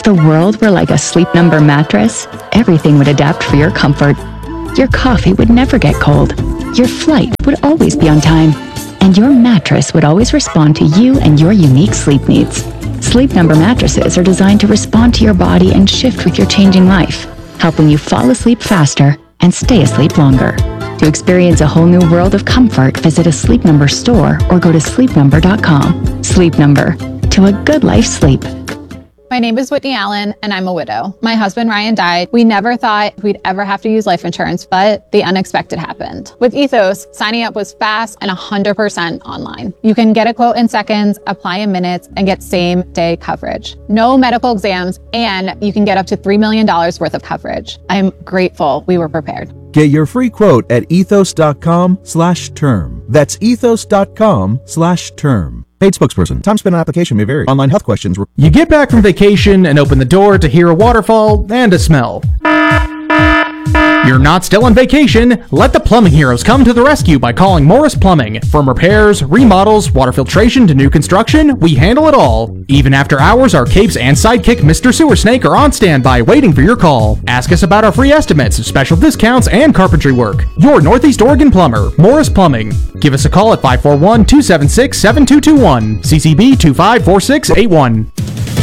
the world were like a Sleep Number mattress, everything would adapt for your comfort. Your coffee would never get cold. Your flight would always be on time. And your mattress would always respond to you and your unique sleep needs. Sleep Number mattresses are designed to respond to your body and shift with your changing life, helping you fall asleep faster and stay asleep longer. To experience a whole new world of comfort, visit a Sleep Number store or go to sleepnumber.com. Sleep Number. To a good life's sleep. My name is Whitney Allen, and I'm a widow. My husband, Ryan, died. We never thought we'd ever have to use life insurance, but the unexpected happened. With Ethos, signing up was fast and 100% online. You can get a quote in seconds, apply in minutes, and get same-day coverage. No medical exams, and you can get up to $3 million worth of coverage. I'm grateful we were prepared. Get your free quote at ethos.com/term. That's ethos.com/term. Paid spokesperson. Time spent on application may vary. Online health questions. You get back from vacation and open the door to hear a waterfall and a smell. You're not still on vacation. Let the plumbing heroes come to the rescue by calling Morris Plumbing. From repairs, remodels, water filtration to new construction, we handle it all. Even after hours, our capes and sidekick Mr. Sewer Snake are on standby waiting for your call. Ask us about our free estimates, special discounts, and carpentry work. Your Northeast Oregon plumber, Morris Plumbing. Give us a call at 541-276-7221. CCB 254681.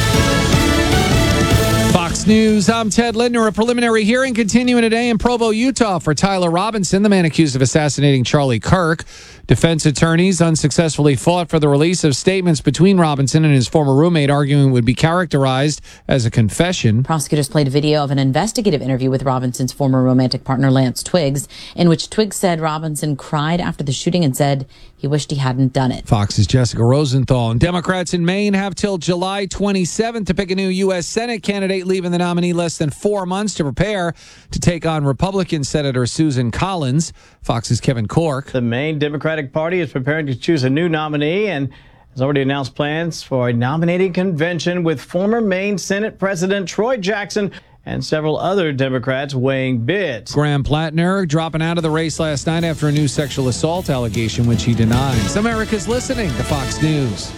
Fox News, I'm Ted Lindner. A preliminary hearing continuing today in Provo, Utah for Tyler Robinson, the man accused of assassinating Charlie Kirk. Defense attorneys unsuccessfully fought for the release of statements between Robinson and his former roommate, arguing it would be characterized as a confession. Prosecutors played a video of an investigative interview with Robinson's former romantic partner, Lance Twiggs, in which Twiggs said Robinson cried after the shooting and said he wished he hadn't done it. Fox's Jessica Rosenthal. And Democrats in Maine have till July 27th to pick a new U.S. Senate candidate, leaving the nominee less than 4 months to prepare to take on Republican Senator Susan Collins. Fox's Kevin Cork. The Maine Democratic Party is preparing to choose a new nominee and has already announced plans for a nominating convention with former Maine Senate President Troy Jackson and several other Democrats weighing bids. Graham Plattner dropping out of the race last night after a new sexual assault allegation, which he denies. America's listening to Fox News.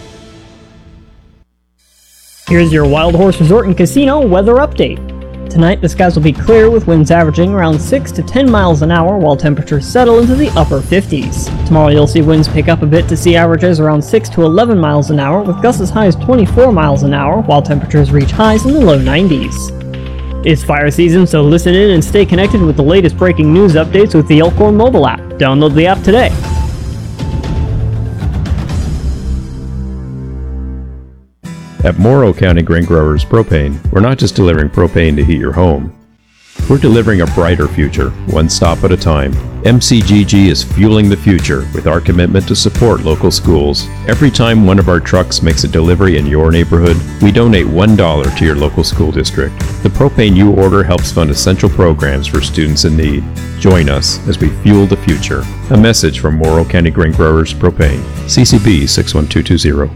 Here's your Wild Horse Resort and Casino weather update. Tonight, the skies will be clear with winds averaging around 6 to 10 miles an hour while temperatures settle into the upper 50s. Tomorrow, you'll see winds pick up a bit to sea averages around 6 to 11 miles an hour with gusts as high as 24 miles an hour while temperatures reach highs in the low 90s. It's fire season, so listen in and stay connected with the latest breaking news updates with the Elkhorn mobile app. Download the app today. At Morrow County Grain Growers Propane, we're not just delivering propane to heat your home. We're delivering a brighter future, one stop at a time. MCGG is fueling the future with our commitment to support local schools. Every time one of our trucks makes a delivery in your neighborhood, we donate $1 to your local school district. The propane you order helps fund essential programs for students in need. Join us as we fuel the future. A message from Morrow County Grain Growers Propane. CCB 61220.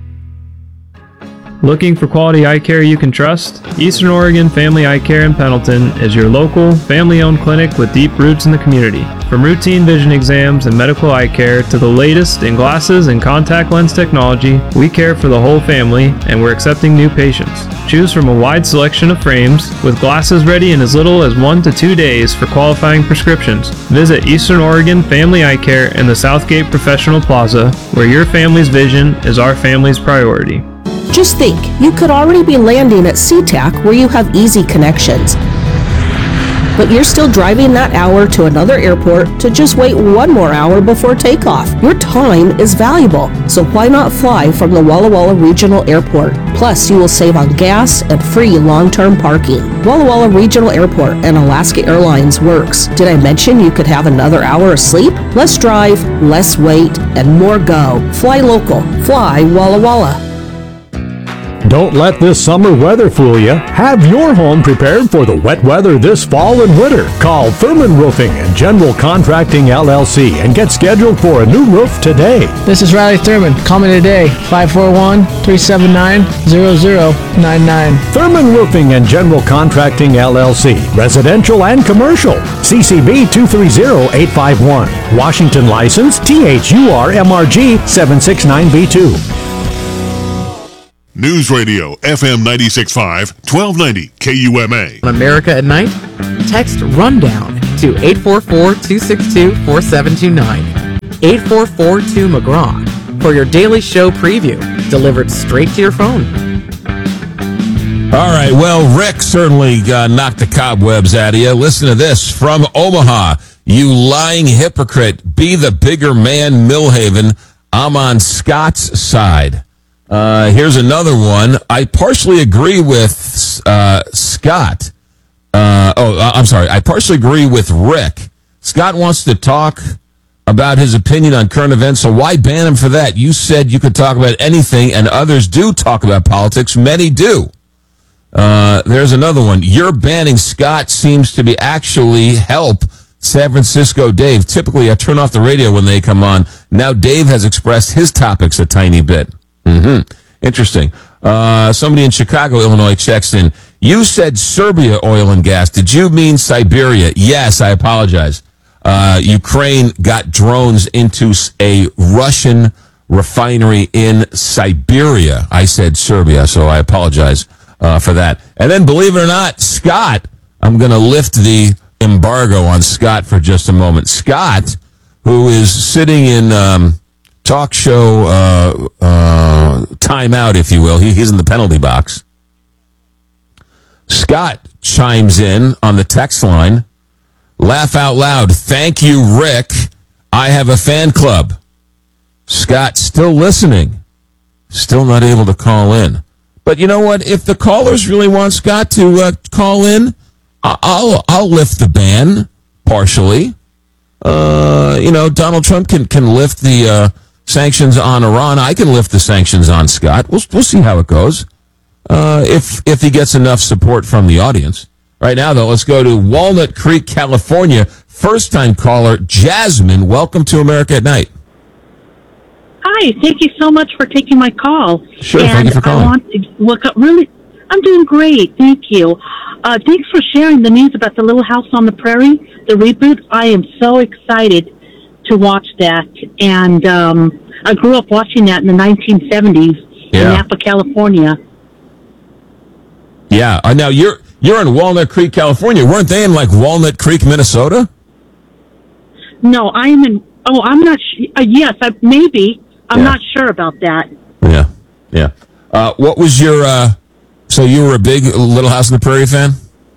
Looking for quality eye care you can trust? Eastern Oregon Family Eye Care in Pendleton is your local, family-owned clinic with deep roots in the community. From routine vision exams and medical eye care to the latest in glasses and contact lens technology, we care for the whole family and we're accepting new patients. Choose from a wide selection of frames with glasses ready in as little as 1 to 2 days for qualifying prescriptions. Visit Eastern Oregon Family Eye Care in the Southgate Professional Plaza, where your family's vision is our family's priority. Just think, you could already be landing at SeaTac where you have easy connections. But you're still driving that hour to another airport to just wait 1 more hour before takeoff. Your time is valuable, so why not fly from the Walla Walla Regional Airport? Plus, you will save on gas and free long-term parking. Walla Walla Regional Airport and Alaska Airlines works. Did I mention you could have another hour of sleep? Less drive, less wait, and more go. Fly local. Fly Walla Walla. Don't let this summer weather fool you. Have your home prepared for the wet weather this fall and winter. Call Thurman Roofing and General Contracting LLC and get scheduled for a new roof today. This is Riley Thurman. Call me today, 541-379-0099. Thurman Roofing and General Contracting LLC. Residential and commercial. CCB 230851. Washington license THUR MRG 769B2. News Radio, FM 96.5, 1290 KUMA. On America at Night, text RUNDOWN to 844-262-4729. 8442-McGraw for your daily show preview, delivered straight to your phone. All right, well, Rick certainly knocked the cobwebs out of you. Listen to this from Omaha. You lying hypocrite. Be the bigger man, Millhaven. I'm on Scott's side. Here's another one. I partially agree with Scott. I'm sorry. I partially agree with Rick. Scott wants to talk about his opinion on current events, so why ban him for that? You said you could talk about anything, and others do talk about politics. Many do. There's another one. Your banning Scott seems to be actually help San Francisco Dave. Typically, I turn off the radio when they come on. Now Dave has expressed his topics a tiny bit. Interesting. Somebody in Chicago, Illinois checks in. You said Serbia oil and gas. Did you mean Siberia? Yes, I apologize. Ukraine got drones into a Russian refinery in Siberia. I said Serbia, so I apologize for that. And then, believe it or not, Scott, I'm going to lift the embargo on Scott for just a moment. Scott, who is sitting in talk show timeout, if you will. He's in the penalty box. Scott chimes in on the text line. Laugh out loud. Thank you, Rick. I have a fan club. Scott still listening. Still not able to call in. But you know what? If the callers really want Scott to call in, I'll lift the ban partially. Donald Trump can lift the sanctions on Iran. I can lift the sanctions on Scott. We'll see how it goes. If he gets enough support from the audience. Right now, though, let's go to Walnut Creek, California. First-time caller, Jasmine. Welcome to America at Night. Hi, thank you so much for taking my call. Sure, thank you for calling. I want to look up I'm doing great, thank you. Thanks for sharing the news about the Little House on the Prairie, the reboot. I am so excited to watch that. And I grew up watching that in the 1970s in Napa, California. Yeah, now you're in Walnut Creek, California. Weren't they in, like, Walnut Creek, Minnesota? No, I'm in... Oh, I'm not... yes, maybe. I'm not sure about that. Yeah. What was your... so you were a big Little House on the Prairie fan?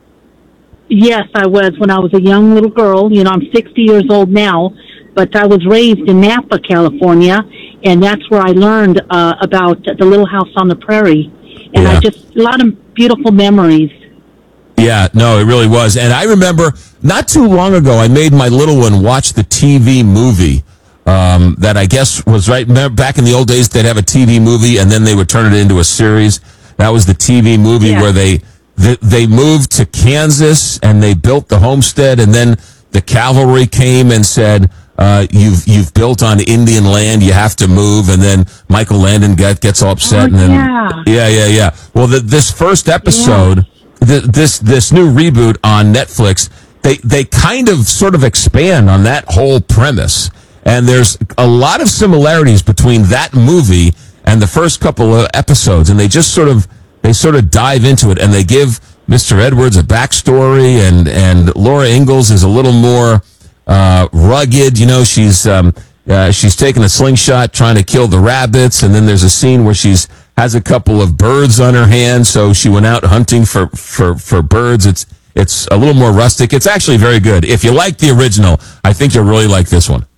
Yes, I was when I was a young little girl. You know, I'm 60 years old now, but I was raised in Napa, California, and that's where I learned about the Little House on the Prairie. And a lot of beautiful memories. Yeah, no, it really was. And I remember not too long ago, I made my little one watch the TV movie that I guess was remember back in the old days, they'd have a TV movie and then they would turn it into a series. That was the TV movie where they moved to Kansas and they built the homestead, and then the cavalry came and said, you've built on Indian land, you have to move, and then Michael Landon gets all upset. And then, yeah. Well, this first episode, this new reboot on Netflix, they kind of sort of expand on that whole premise. And there's a lot of similarities between that movie and the first couple of episodes, and they sort of dive into it, and they give Mr. Edwards a backstory, and Laura Ingalls is a little more rugged. You know, she's taking a slingshot trying to kill the rabbits, and then there's a scene where has a couple of birds on her hand, so she went out hunting for birds. It's a little more rustic. It's actually very good. If you like the original, I think you'll really like this one.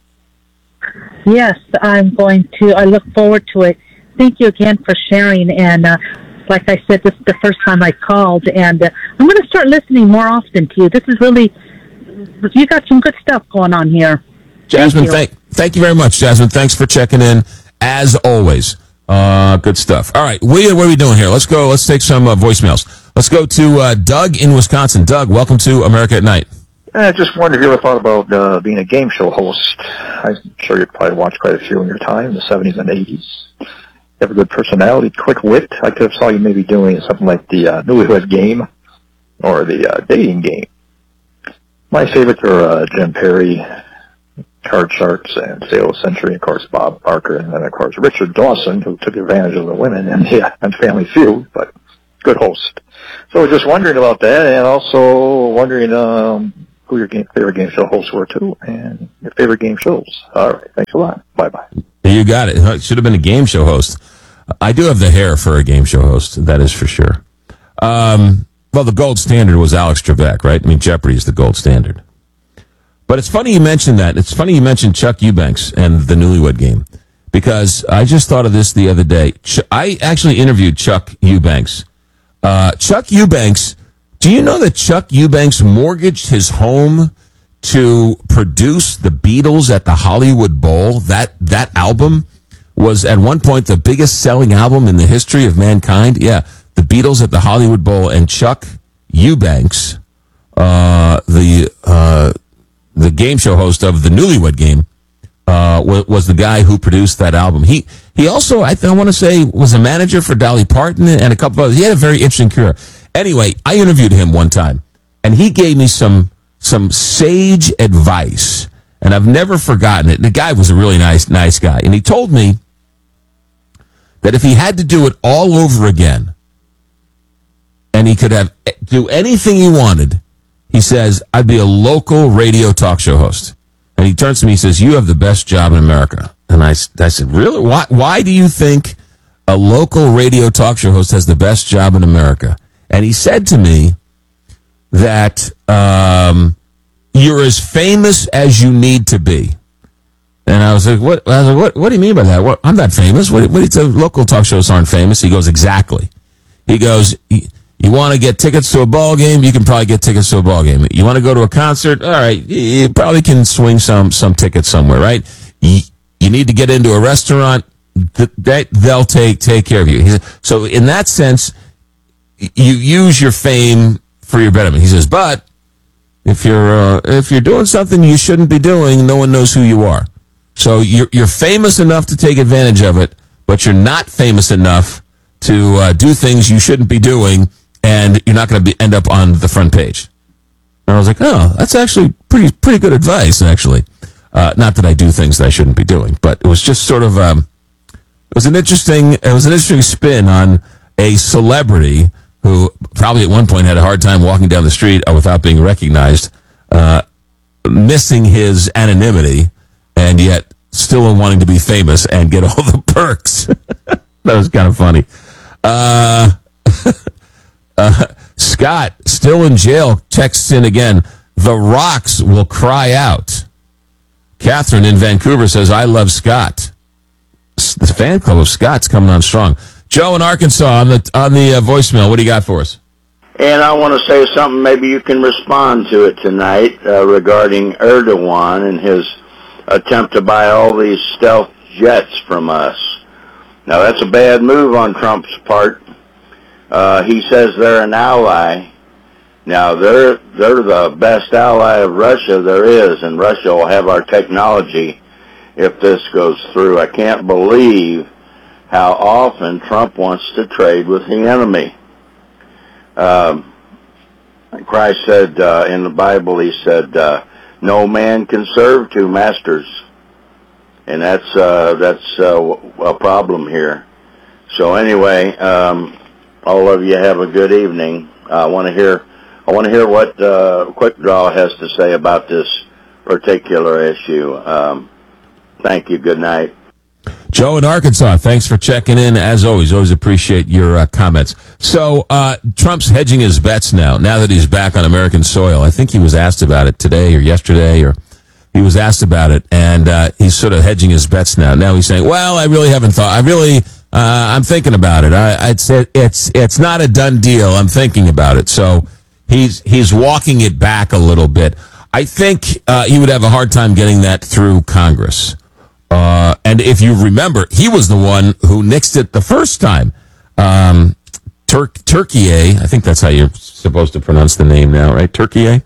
Yes, I look forward to it. Thank you again for sharing. And like I said, this is the first time I called, and I'm going to start listening more often to you. This is really, you got some good stuff going on here. Jasmine, thank you very much, Jasmine. Thanks for checking in, as always. Good stuff. All right, what are we doing here? Let's go. Let's take some voicemails. Let's go to Doug in Wisconsin. Doug, welcome to America at Night. I just wondered if you ever thought about being a game show host. I'm sure you'd probably watched quite a few in your time, in the 70s and 80s. You have a good personality, quick wit. I could have saw you maybe doing something like the Newlywed Game or the Dating Game. My favorites are Jim Perry, Card Sharks and Sale of Century, of course, Bob Barker, and then, of course, Richard Dawson, who took advantage of the women and Family Feud, but good host. So just wondering about that, and also wondering who your favorite game show hosts were, too, and your favorite game shows. All right, thanks a lot. Bye-bye. You got it. It should have been a game show host. I do have the hair for a game show host, that is for sure. Well, the gold standard was Alex Trebek, right? I mean, Jeopardy is the gold standard. But it's funny you mentioned that. It's funny you mentioned Chuck Eubanks and the Newlywed Game, because I just thought of this the other day. I actually interviewed Chuck Eubanks. Chuck Eubanks, do you know that Chuck Eubanks mortgaged his home to produce the Beatles at the Hollywood Bowl? That album was at one point the biggest selling album in the history of mankind. Yeah, the Beatles at the Hollywood Bowl, and Chuck Eubanks, the game show host of the Newlywed Game, was the guy who produced that album. He also, I want to say, was a manager for Dolly Parton and a couple of others. He had a very interesting career. Anyway, I interviewed him one time, and he gave me some sage advice, and I've never forgotten it. The guy was a really nice guy, and he told me that if he had to do it all over again, and he could do anything he wanted, he says, I'd be a local radio talk show host. And he turns to me, he says, you have the best job in America. And I said, really? Why do you think a local radio talk show host has the best job in America? And he said to me that you're as famous as you need to be. And I was like, what do you mean by that? I'm not famous. What local talk shows aren't famous? He goes, exactly. He goes, you want to get tickets to a ball game? You can probably get tickets to a ball game. You want to go to a concert? All right, you probably can swing some tickets somewhere, right? You need to get into a restaurant? They'll take care of you. So in that sense, you use your fame for your betterment. He says, but if you're doing something you shouldn't be doing, no one knows who you are. So you're famous enough to take advantage of it, but you're not famous enough to do things you shouldn't be doing, and you're not going to end up on the front page. And I was like, oh, that's actually pretty good advice, actually. Not that I do things that I shouldn't be doing, but it was just sort of it was an interesting spin on a celebrity who probably at one point had a hard time walking down the street without being recognized, missing his anonymity, and yet still wanting to be famous and get all the perks. That was kind of funny. Scott, still in jail, texts in again. The Rocks will cry out. Catherine in Vancouver says, I love Scott. The fan club of Scott's coming on strong. Joe in Arkansas on the voicemail. What do you got for us? And I want to say something, maybe you can respond to it tonight, regarding Erdogan and his attempt to buy all these stealth jets from us. Now, that's a bad move on Trump's part. He says they're an ally. Now, they're the best ally of Russia there is, and Russia will have our technology if this goes through. I can't believe how often Trump wants to trade with the enemy. Christ said in the Bible, he said, no man can serve two masters. And that's a problem here. So anyway, all of you have a good evening. I want to hear what Quick Draw has to say about this particular issue. Thank you. Good night. Joe in Arkansas, thanks for checking in. As always appreciate your comments. So Trump's hedging his bets now that he's back on American soil. I think he was asked about it today or yesterday, or he was asked about it, and he's sort of hedging his bets now. Now he's saying, well, I really haven't thought. I'm thinking about it. It's not a done deal. I'm thinking about it. So he's walking it back a little bit. I think he would have a hard time getting that through Congress. And if you remember, he was the one who nixed it the first time. Turkiye, I think that's how you're supposed to pronounce the name now, right? Turkiye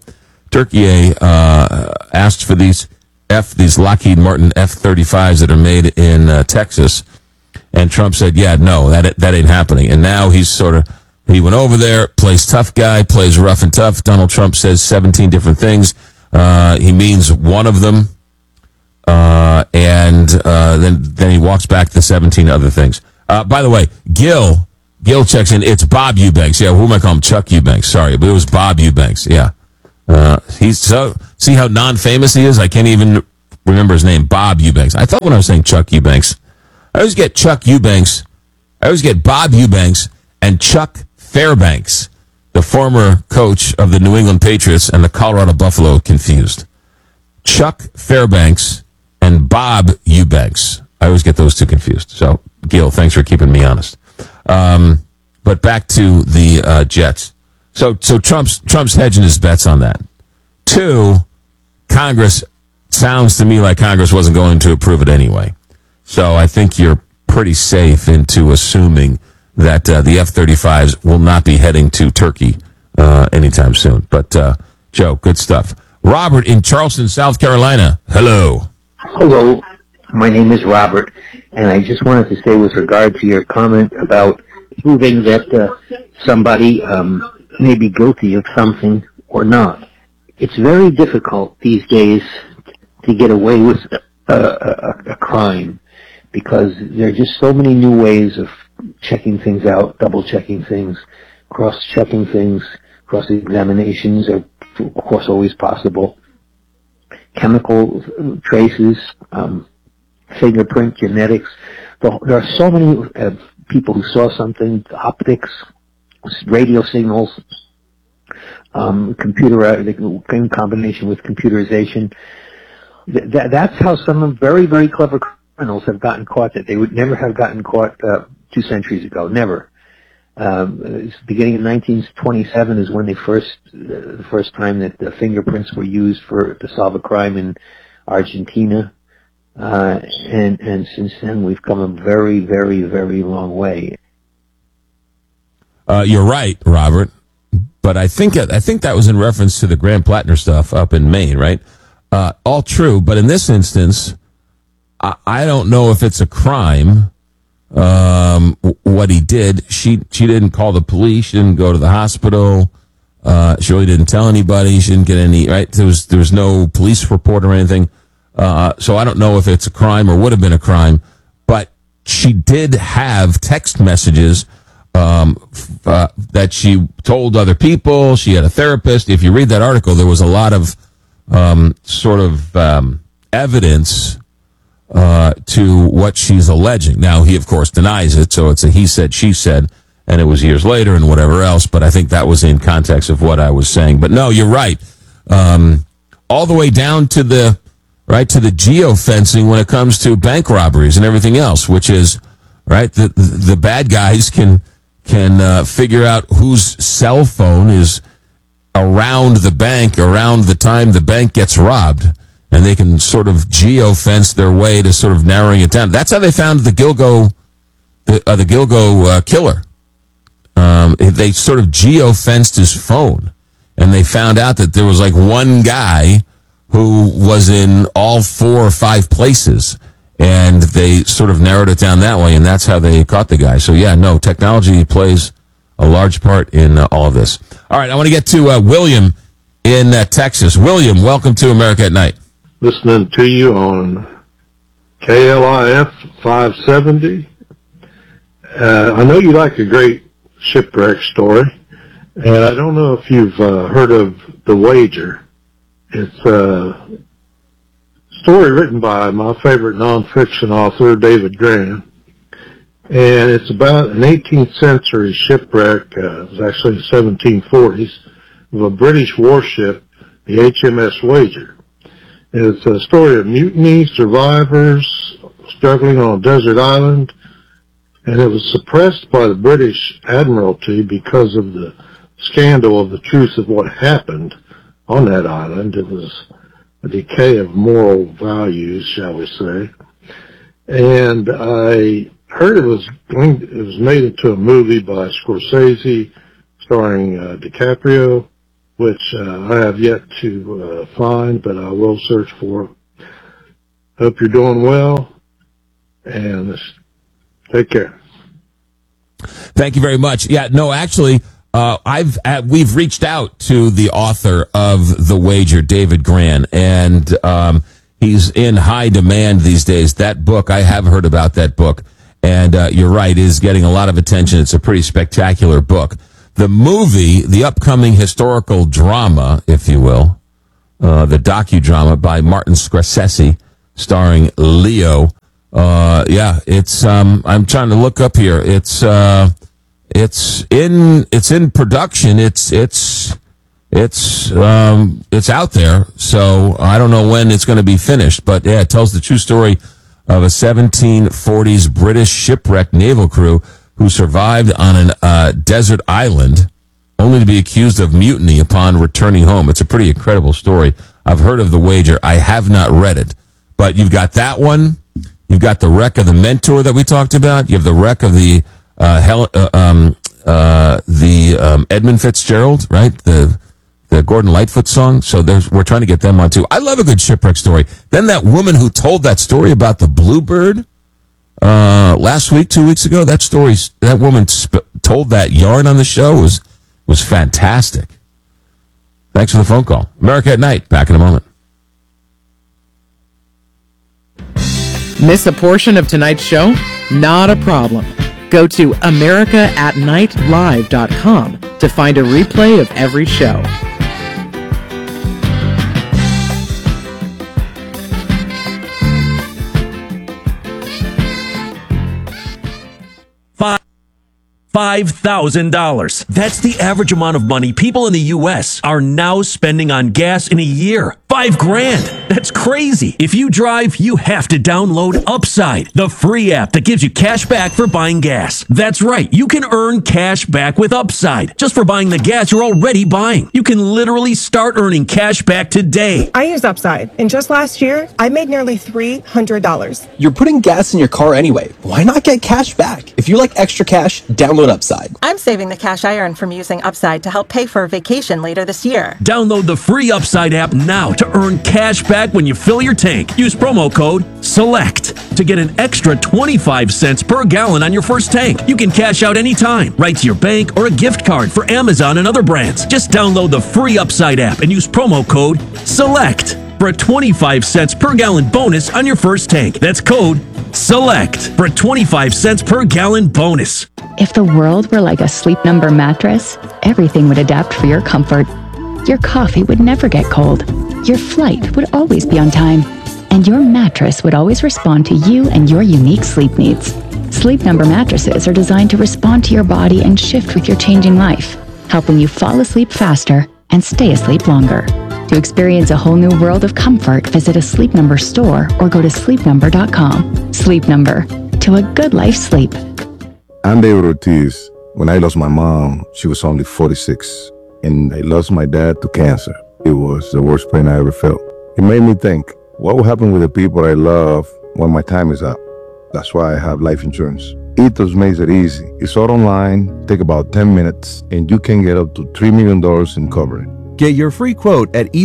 asked for these Lockheed Martin F-35s that are made in Texas, and Trump said, "Yeah, no, that ain't happening." And now he went over there, plays tough guy, plays rough and tough. Donald Trump says 17 different things. He means one of them. and then he walks back the 17 other things. By the way, Gil checks in. It's Bob Eubanks. Yeah, who am I calling him? Chuck Eubanks. Sorry, but it was Bob Eubanks. Yeah. He's so, see how non-famous he is? I can't even remember his name. Bob Eubanks. I thought when I was saying Chuck Eubanks, I always get Chuck Eubanks. I always get Bob Eubanks and Chuck Fairbanks, the former coach of the New England Patriots and the Colorado Buffalo, confused. Chuck Fairbanks and Bob Eubanks. I always get those two confused. So, Gil, thanks for keeping me honest. But back to the Jets. So Trump's hedging his bets on that. 2, Congress, sounds to me like Congress wasn't going to approve it anyway. So I think you're pretty safe into assuming that the F-35s will not be heading to Turkey anytime soon. But, Joe, good stuff. Robert in Charleston, South Carolina. Hello. Hello. My name is Robert, and I just wanted to say with regard to your comment about proving that somebody may be guilty of something or not. It's very difficult these days to get away with a crime because there are just so many new ways of checking things out, double-checking things, cross-checking things, cross-examinations are, of course, always possible. Chemical traces, fingerprint, genetics. There are so many people who saw something, optics, radio signals, in combination with computerization. That's how some very, very clever criminals have gotten caught that they would never have gotten caught 2 centuries ago. Never. Beginning in 1927 is when the first time that the fingerprints were used to solve a crime in Argentina. And since then we've come a very, very, very long way. You're right, Robert. But I think that was in reference to the Graham Plattner stuff up in Maine, right? All true, but in this instance, I don't know if it's a crime. What he did, she didn't call the police. She didn't go to the hospital. She really didn't tell anybody. She didn't get any, right? There was no police report or anything. So I don't know if it's a crime or would have been a crime, but she did have text messages that she told other people. She had a therapist. If you read that article, there was a lot of evidence to what she's alleging. Now, he, of course, denies it, so it's a he said, she said, and it was years later and whatever else, but I think that was in context of what I was saying. But no, you're right. All the way down to the geofencing when it comes to bank robberies and everything else, which is, right, the bad guys can figure out whose cell phone is around the bank around the time the bank gets robbed, and they can sort of geofence their way to sort of narrowing it down. That's how they found the Gilgo killer. They sort of geofenced his phone, and they found out that there was like one guy who was in all 4 or 5 places, and they sort of narrowed it down that way, and that's how they caught the guy. So yeah, no, technology plays a large part in all of this. All right, I want to get to William in Texas. William, welcome to America at Night. Listening to you on KLIF 570. I know you like a great shipwreck story, and I don't know if you've heard of The Wager. It's a story written by my favorite nonfiction author, David Grann, and it's about an 18th century shipwreck, it was actually the 1740s, of a British warship, the HMS Wager. It's a story of mutiny, survivors, struggling on a desert island, and it was suppressed by the British Admiralty because of the scandal of the truth of what happened on that island. It was a decay of moral values, shall we say. And I heard it was made into a movie by Scorsese starring DiCaprio, which I have yet to find, but I will search for it. Hope you're doing well, and take care. Thank you very much. Yeah, no, actually, we've reached out to the author of The Wager, David Grann, and He's in high demand these days. That book, I have heard about that book. And you're right, it is getting a lot of attention. It's a pretty spectacular book. The movie, the upcoming historical drama, if you will, the docudrama by Martin Scorsese, starring Leo. It's I'm trying to look up here. It's in production. It's out there. So I don't know when it's going to be finished, but yeah, it tells the true story of a 1740s British shipwrecked naval crew who survived on a desert island only to be accused of mutiny upon returning home. It's a pretty incredible story. I've heard of The Wager. I have not read it. But you've got that one. You've got the wreck of the Mentor that we talked about. You have the wreck of the Edmund Fitzgerald, right? The Gordon Lightfoot song. So we're trying to get them on too. I love a good shipwreck story. Then that woman who told that story about the Bluebird last week, 2 weeks ago, that woman told that yarn on the show was fantastic. Thanks for the phone call. America at Night. Back in a moment. Miss a portion of tonight's show? Not a problem. Go to AmericaAtNightLive.com to find a replay of every show. $5,000. That's the average amount of money people in the U.S. are now spending on gas in a year. $5,000. That's crazy. If you drive, you have to download Upside, the free app that gives you cash back for buying gas. That's right. You can earn cash back with Upside just for buying the gas you're already buying. You can literally start earning cash back today. I use Upside, and just last year, I made nearly $300. You're putting gas in your car anyway. Why not get cash back? If you like extra cash, download Upside. I'm saving the cash I earn from using Upside to help pay for a vacation later this year. Download the free Upside app now to earn cash back when you fill your tank. Use promo code SELECT to get an extra 25 cents per gallon on your first tank. You can cash out anytime, right to your bank or a gift card for Amazon and other brands. Just download the free Upside app and use promo code SELECT for a 25 cents per gallon bonus on your first tank. That's code SELECT for a 25 cents per gallon bonus. If the world were like a Sleep Number mattress, everything would adapt for your comfort. Your coffee would never get cold. Your flight would always be on time. And your mattress would always respond to you and your unique sleep needs. Sleep Number mattresses are designed to respond to your body and shift with your changing life, helping you fall asleep faster and stay asleep longer. To experience a whole new world of comfort, visit a Sleep Number store or go to sleepnumber.com. Sleep Number, to a good life sleep. I'm David Ortiz. When I lost my mom, she was only 46, and I lost my dad to cancer. It was the worst pain I ever felt. It made me think, what will happen with the people I love when my time is up? That's why I have life insurance. Ethos makes it easy. It's all online, take about 10 minutes, and you can get up to $3 million in coverage. Get your free quote at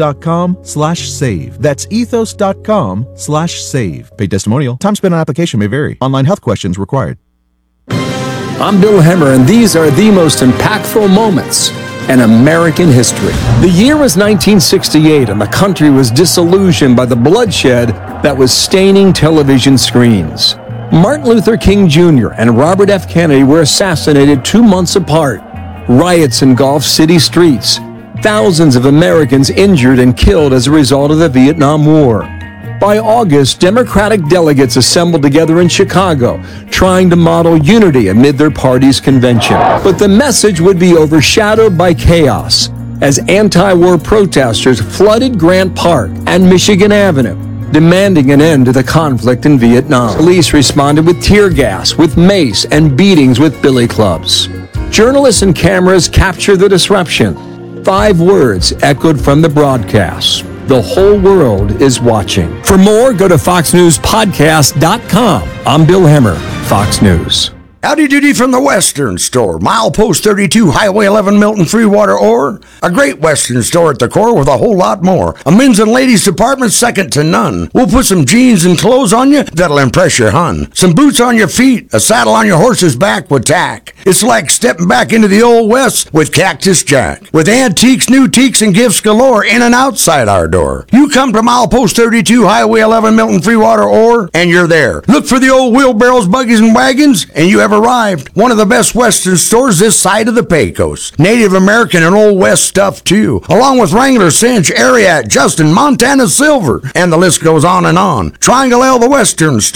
ethos.com/save. That's ethos.com/save. Paid testimonial. Time spent on application may vary. Online health questions required. I'm Bill Hemmer, and these are the most impactful moments in American history. The year was 1968, and the country was disillusioned by the bloodshed that was staining television screens. Martin Luther King Jr. and Robert F. Kennedy were assassinated 2 months apart. Riots engulfed city streets. Thousands of Americans injured and killed as a result of the Vietnam War. By August, Democratic delegates assembled together in Chicago, trying to model unity amid their party's convention. But the message would be overshadowed by chaos as anti-war protesters flooded Grant Park and Michigan Avenue, demanding an end to the conflict in Vietnam. Police responded with tear gas, with mace, and beatings with billy clubs. Journalists and cameras captured the disruption. 5 words echoed from the broadcast: the whole world is watching. For more, go to FoxNewsPodcast.com. I'm Bill Hemmer, Fox News. Howdy doody from the Western Store, milepost 32, Highway 11, Milton, Freewater, or a great Western store at the core with a whole lot more. A men's and ladies department second to none. We'll put some jeans and clothes on you that'll impress your hun. Some boots on your feet, a saddle on your horse's back with tack. It's like stepping back into the old West with Cactus Jack. With antiques, new teaks, and gifts galore in and outside our door. You come to milepost 32, Highway 11, Milton, Freewater, or, and you're there. Look for the old wheelbarrows, buggies, and wagons, and you have arrived. One of the best Western stores this side of the Pecos. Native American and Old West stuff too, along with Wrangler, Cinch, Ariat, Justin, Montana Silver, and the list goes on and on. Triangle L, the Western Store.